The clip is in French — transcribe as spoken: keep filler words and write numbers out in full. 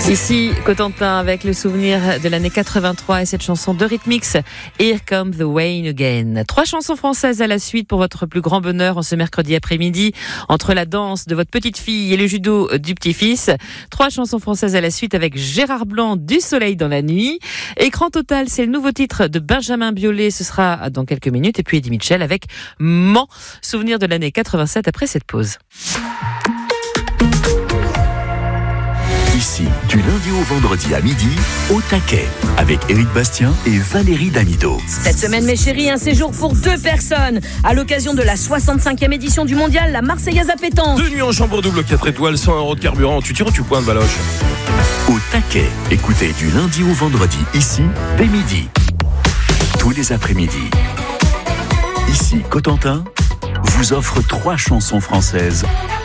Ici, Cotentin avec le souvenir de l'année quatre-vingt-trois et cette chanson de Rhythmix, Here Comes the Rain Again. Trois chansons françaises à la suite pour votre plus grand bonheur en ce mercredi après-midi, entre la danse de votre petite fille et le judo du petit-fils. Trois chansons françaises à la suite avec Gérard Blanc, Du soleil dans la nuit. Écran total, c'est le nouveau titre de Benjamin Biolay, ce sera dans quelques minutes. Et puis Eddie Mitchell avec Mans, souvenir de l'année quatre-vingt-sept après cette pause. Ici, du lundi au vendredi à midi, au taquet, avec Éric Bastien et Valérie Damido. Cette semaine, mes chéris, un séjour pour deux personnes. À l'occasion de la soixante-cinquième édition du mondial, la Marseillaise à pétanque. Deux nuits en chambre double, quatre étoiles, cent euros de carburant. Tu tires ou tu pointes, Baloche? Au taquet, écoutez du lundi au vendredi, ici, dès midi. Tous les après-midi. Ici, Cotentin vous offre trois chansons françaises